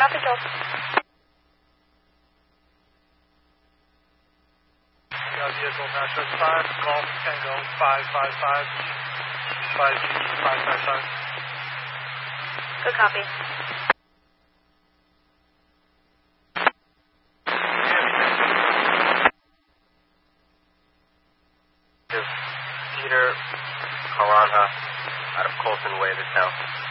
Tower Control. Vehicle Nashville 5, Golf Tango 555, 555. Good copy. Peter Carranha out of Colton Way, this town.